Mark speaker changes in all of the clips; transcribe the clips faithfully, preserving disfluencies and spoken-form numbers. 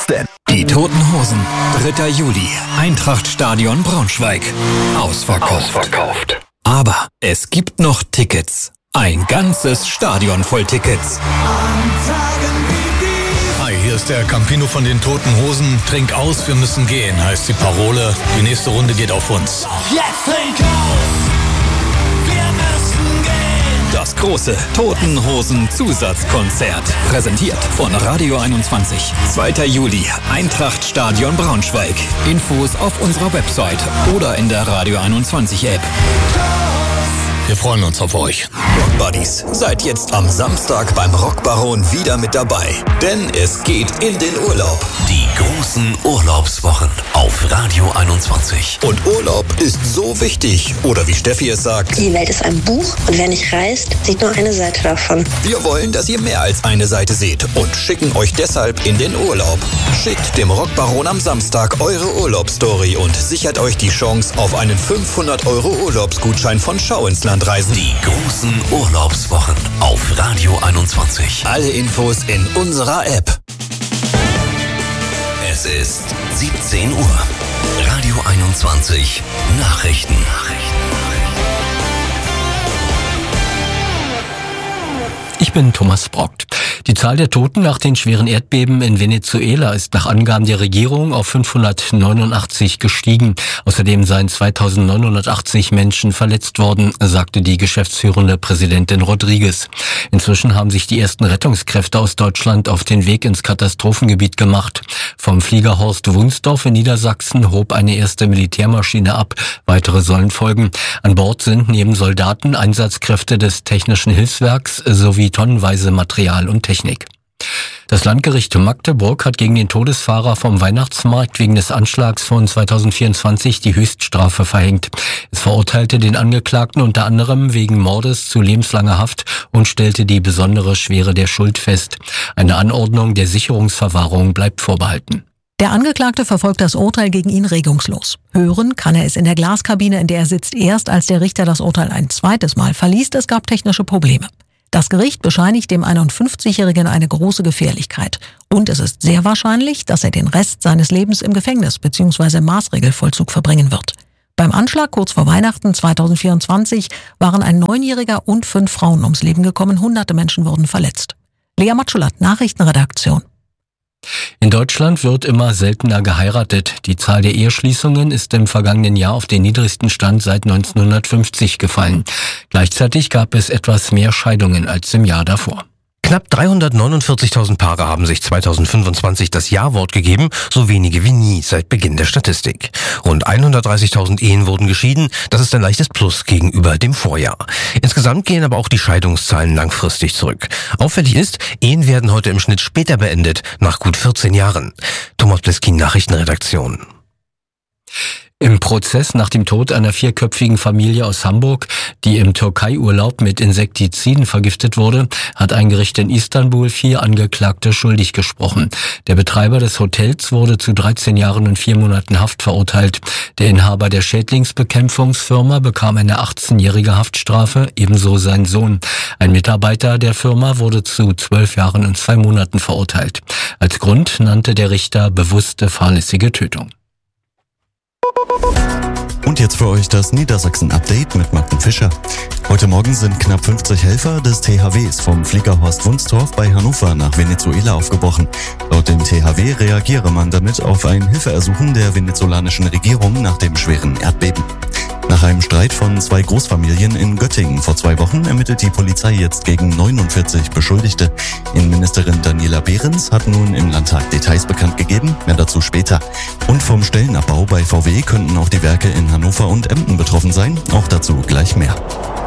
Speaker 1: gibt's denn?
Speaker 2: Die Toten Hosen, dritter Juli, Eintrachtstadion Braunschweig. Ausverkauft.
Speaker 1: Ausverkauft.
Speaker 2: Aber es gibt noch Tickets. Ein ganzes Stadion voll Tickets.
Speaker 3: Hi, hier ist der Campino von den Toten Hosen. Trink aus, wir müssen gehen, heißt die Parole. Die nächste Runde geht auf uns.
Speaker 4: Jetzt trink aus, wir müssen gehen.
Speaker 2: Das große Toten Hosen Zusatzkonzert. Präsentiert von Radio einundzwanzig. zweiter Juli, Eintrachtstadion Braunschweig. Infos auf unserer Website oder in der Radio einundzwanzig App.
Speaker 3: Wir freuen uns auf euch.
Speaker 2: Rock Buddies, seid jetzt am Samstag beim Rockbaron wieder mit dabei. Denn es geht in den Urlaub.
Speaker 5: Die großen Urlaubswochen auf Radio einundzwanzig.
Speaker 2: Und Urlaub ist so wichtig. Oder wie Steffi es sagt.
Speaker 6: Die Welt ist ein Buch und wer nicht reist, sieht nur eine Seite davon.
Speaker 2: Wir wollen, dass ihr mehr als eine Seite seht und schicken euch deshalb in den Urlaub. Schickt dem Rockbaron am Samstag eure Urlaubsstory und sichert euch die Chance auf einen fünfhundert Euro Urlaubsgutschein von Schau ins Land reisen.
Speaker 5: Die großen Urlaubswochen auf Radio einundzwanzig.
Speaker 2: Alle Infos in unserer App.
Speaker 5: Es ist siebzehn Uhr. Radio einundzwanzig Nachrichten.
Speaker 7: Ich bin Thomas Brockt. Die Zahl der Toten nach den schweren Erdbeben in Venezuela ist nach Angaben der Regierung auf fünfhundertneunundachtzig gestiegen. Außerdem seien zweitausendneunhundertachtzig Menschen verletzt worden, sagte die geschäftsführende Präsidentin Rodriguez. Inzwischen haben sich die ersten Rettungskräfte aus Deutschland auf den Weg ins Katastrophengebiet gemacht. Vom Flieger Horst Wunsdorf in Niedersachsen hob eine erste Militärmaschine ab. Weitere sollen folgen. An Bord sind neben Soldaten Einsatzkräfte des Technischen Hilfswerks sowie tonnenweise Material und Technik. Das Landgericht Magdeburg hat gegen den Todesfahrer vom Weihnachtsmarkt wegen des Anschlags von zweitausendvierundzwanzig die Höchststrafe verhängt. Es verurteilte den Angeklagten unter anderem wegen Mordes zu lebenslanger Haft und stellte die besondere Schwere der Schuld fest. Eine Anordnung der Sicherungsverwahrung bleibt vorbehalten.
Speaker 8: Der Angeklagte verfolgt das Urteil gegen ihn regungslos. Hören kann er es in der Glaskabine, in der er sitzt, erst als der Richter das Urteil ein zweites Mal verliest. Es gab technische Probleme. Das Gericht bescheinigt dem einundfünfzigjährigen eine große Gefährlichkeit. Und es ist sehr wahrscheinlich, dass er den Rest seines Lebens im Gefängnis bzw. Maßregelvollzug verbringen wird. Beim Anschlag kurz vor Weihnachten zweitausendvierundzwanzig waren ein Neunjähriger und fünf Frauen ums Leben gekommen. Hunderte Menschen wurden verletzt. Lea Matschulat, Nachrichtenredaktion.
Speaker 7: In Deutschland wird immer seltener geheiratet. Die Zahl der Eheschließungen ist im vergangenen Jahr auf den niedrigsten Stand seit neunzehnhundertfünfzig gefallen. Gleichzeitig gab es etwas mehr Scheidungen als im Jahr davor.
Speaker 9: Knapp dreihundertneunundvierzigtausend Paare haben sich zweitausendfünfundzwanzig das Ja-Wort gegeben, so wenige wie nie seit Beginn der Statistik. Rund hundertdreißigtausend Ehen wurden geschieden, das ist ein leichtes Plus gegenüber dem Vorjahr. Insgesamt gehen aber auch die Scheidungszahlen langfristig zurück. Auffällig ist, Ehen werden heute im Schnitt später beendet, nach gut vierzehn Jahren. Thomas Bleskin, Nachrichtenredaktion.
Speaker 7: Im Prozess nach dem Tod einer vierköpfigen Familie aus Hamburg, die im Türkei-Urlaub mit Insektiziden vergiftet wurde, hat ein Gericht in Istanbul vier Angeklagte schuldig gesprochen. Der Betreiber des Hotels wurde zu dreizehn Jahren und vier Monaten Haft verurteilt. Der Inhaber der Schädlingsbekämpfungsfirma bekam eine achtzehnjährige Haftstrafe, ebenso sein Sohn. Ein Mitarbeiter der Firma wurde zu zwölf Jahren und zwei Monaten verurteilt. Als Grund nannte der Richter bewusste fahrlässige Tötung.
Speaker 10: Und jetzt für euch das Niedersachsen-Update mit Martin Fischer. Heute Morgen sind knapp fünfzig Helfer des T H Ws vom Flieger Horst Wunsdorf bei Hannover nach Venezuela aufgebrochen. Laut dem T H W reagiere man damit auf ein Hilfeersuchen der venezolanischen Regierung nach dem schweren Erdbeben. Nach einem Streit von zwei Großfamilien in Göttingen vor zwei Wochen ermittelt die Polizei jetzt gegen neunundvierzig Beschuldigte. Innenministerin Daniela Behrens hat nun im Landtag Details bekannt gegeben, mehr dazu später. Und vom Stellenabbau bei V W könnten auch die Werke in Hannover und Emden betroffen sein, auch dazu gleich mehr.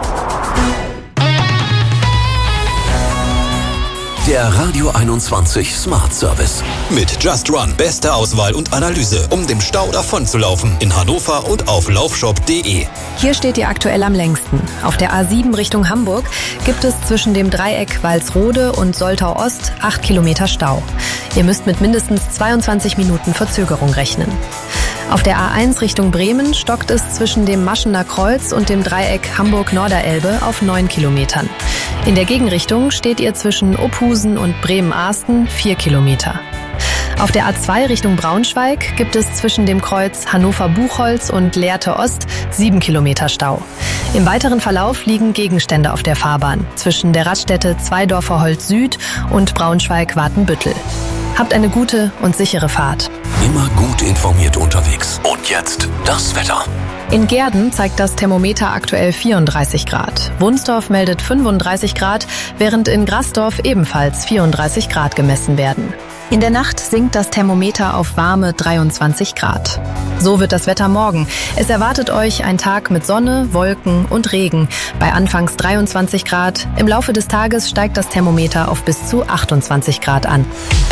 Speaker 5: Der Radio einundzwanzig Smart Service.
Speaker 2: Mit Just Run. Beste Auswahl und Analyse, um dem Stau davonzulaufen. In Hannover und auf laufshop punkt de.
Speaker 11: Hier steht ihr aktuell am längsten. Auf der A sieben Richtung Hamburg gibt es zwischen dem Dreieck Walsrode und Soltau Ost acht Kilometer Stau. Ihr müsst mit mindestens zweiundzwanzig Minuten Verzögerung rechnen. Auf der A eins Richtung Bremen stockt es zwischen dem Maschener Kreuz und dem Dreieck Hamburg-Norderelbe auf neun Kilometern. In der Gegenrichtung steht ihr zwischen Ophusen und Bremen-Arsten vier Kilometer. Auf der A zwei Richtung Braunschweig gibt es zwischen dem Kreuz Hannover-Buchholz und Lehrte Ost sieben Kilometer Stau. Im weiteren Verlauf liegen Gegenstände auf der Fahrbahn zwischen der Raststätte Zweidorfer Holz Süd und Braunschweig-Watenbüttel. Habt eine gute und sichere Fahrt.
Speaker 5: Immer gut informiert unterwegs. Und jetzt das Wetter.
Speaker 11: In Gehrden zeigt das Thermometer aktuell vierunddreißig Grad. Wunsdorf meldet fünfunddreißig Grad, während in Grasdorf ebenfalls vierunddreißig Grad gemessen werden. In der Nacht sinkt das Thermometer auf warme dreiundzwanzig Grad. So wird das Wetter morgen. Es erwartet euch ein Tag mit Sonne, Wolken und Regen. Bei anfangs dreiundzwanzig Grad. Im Laufe des Tages steigt das Thermometer auf bis zu achtundzwanzig Grad an.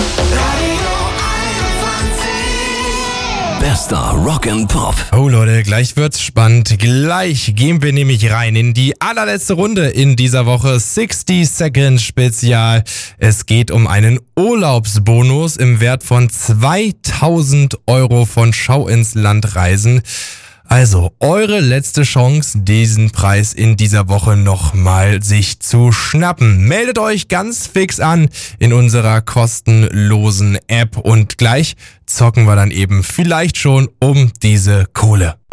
Speaker 5: Bester Rock and Pop.
Speaker 1: Oh Leute, gleich wird's spannend. Gleich gehen wir nämlich rein in die allerletzte Runde in dieser Woche. sechzig Second Spezial. Es geht um einen Urlaubsbonus im Wert von zweitausend Euro von Schau ins Land Reisen. Also, eure letzte Chance, diesen Preis in dieser Woche nochmal sich zu schnappen. Meldet euch ganz fix an in unserer kostenlosen App und gleich zocken wir dann eben vielleicht schon um diese Kohle.